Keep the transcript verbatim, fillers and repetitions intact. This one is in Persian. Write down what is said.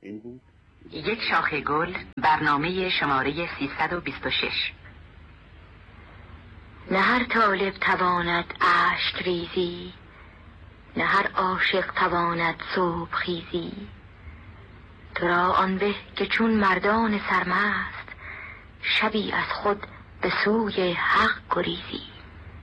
این بود. یک شاخه گل، برنامه شماره سیصد و بیست و شش. نه هر طالب تواند اشک ریزی، نه هر عاشق تواند صبح خیزی. تو را آن به که چون مردان سرمست، شبی از خود به سوی حق گریزی.